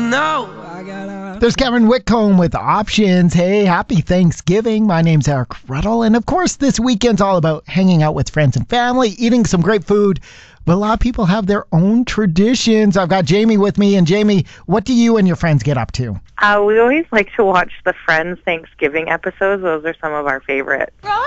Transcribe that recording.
There's Cameron Whitcomb with Options. Hey, happy Thanksgiving. My name's Eric Ruddle. And of course, this weekend's all about hanging out with friends and family, eating some great food. But a lot of people have their own traditions. I've got Jamie with me. And Jamie, what do you and your friends get up to? We always like to watch the Friends Thanksgiving episodes. Those are some of our favorites.